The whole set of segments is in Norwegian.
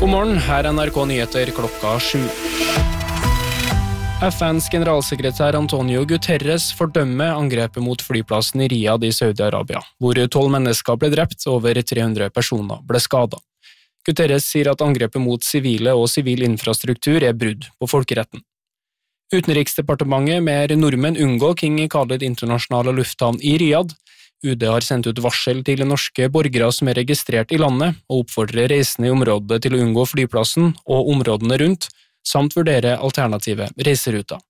God morgen, her NRK Nyheter klokka 7. FNs generalsekretær Antonio Guterres fordømmer angrepet mot flyplassen i Riyadh i Saudi-Arabia, hvor 12 mennesker ble drept og over 300 personer ble skadet. Guterres sier at angrepet mot sivile og sivil infrastruktur er brudd på folkeretten. Utenriksdepartementet ber nordmenn unngå King Khaled internasjonale lufthavn i Riyadh. UD har sendt ut varsel til norske borgere som er registrert i landet, og oppfordrer reisende i området til å unngå flyplassen og områdene rundt, samt vurdere alternative reiseruter.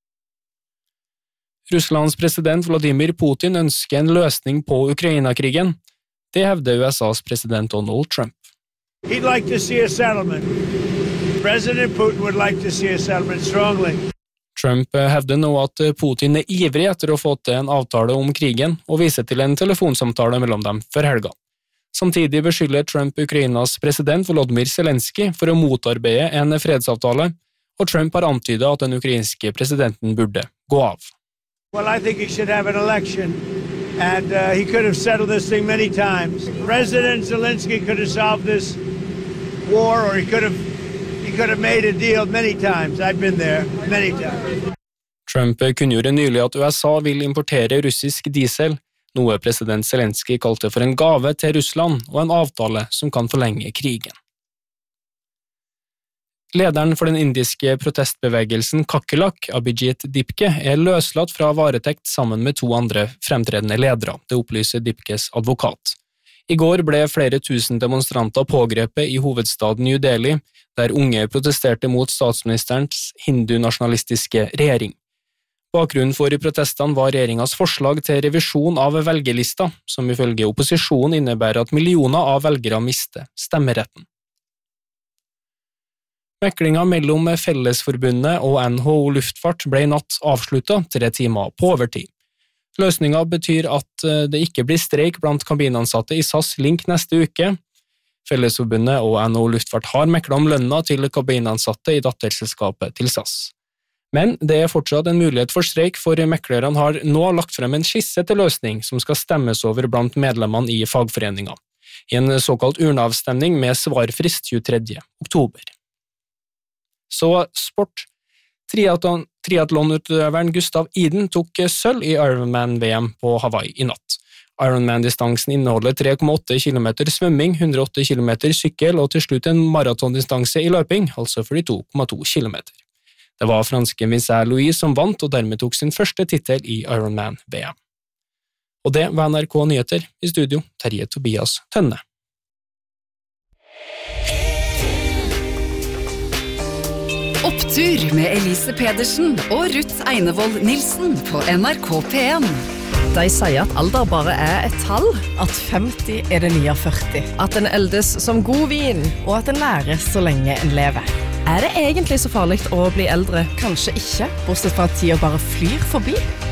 Russlands president Vladimir Putin ønsker en løsning på Ukraina-krigen. Det hevder USAs president Donald Trump. He'd like to see a settlement. President Putin would like to see a settlement strongly. Trump hevder nå at Putin er ivrig etter å få til en avtale om krigen, og viser til en telefonsamtale mellom dem før helga. Samtidig beskylder Trump Ukrainas president Volodymyr Zelensky for å motarbeide en fredsavtale, og Trump har antydet at den ukrainske presidenten burde gå av. Well, I think he should have an election, and he could have settled this thing many times. President Zelensky could have solved this war, or he could have made a deal many times. I've been there many times. Trump kunngjorde nylig at USA vil importere russisk diesel, noe president Zelensky kalte for en gave til Russland og en avtale som kan forlenge krigen. Lederen for den indiske protestbevegelsen Kakelak, Abhijit Dipke, er løslatt fra varetekt sammen med 2 andre fremtredende ledere, det opplyser Dipkes advokat. I går ble flere tusen demonstranter pågrepet i hovedstaden New Delhi, der unge protesterte mot statsministerens hindu-nasjonalistiske regjering. Bakgrunnen for protestene var regjeringas forslag til revisjon av velgerlista, som ifølge opposisjonen innebærer at millioner av velgere mister stemmeretten. Meklingen mellom Fellesforbundet og NHO Luftfart ble i natt avsluttet 3 timer på overtid. Løsningen betyr at det ikke blir streik blant kabinansatte i SAS Link neste uke. Fellesforbundet og NHO Luftfart har meklet om lønna til kabinansatte i datterselskapet til SAS. Men det er fortsatt en mulighet for streik, for meklerne har nå lagt frem en skisse til løsning som skal stemmes over blant medlemmene i fagforeninga, i en såkalt urneavstemning med svarfrist 23. oktober. Så sport. Triathlonutøveren Gustav Iden tok sølv i Ironman-VM på Hawaii i natt. Ironman-distansen inneholder 3,8 km svømming, 108 km sykkel og til slutt en maratondistanse i løping, altså 42,2 km. Det var franske Vincent Louis som vant og dermed tok sin første titel i Ironman-VM. Og det var NRK Nyheter, i studio Terje Tobias Tønne. Opptur med Elise Pedersen og Ruth Einevold Nilsen på NRK P1. De sier at alder bare er et tall, at 50 er det nye 40. At en eldes som god vin, og at en lærer så lenge en lever. Er det egentlig så farlig å bli eldre? Kanskje ikke, bortsett fra at tiden bare flyr forbi.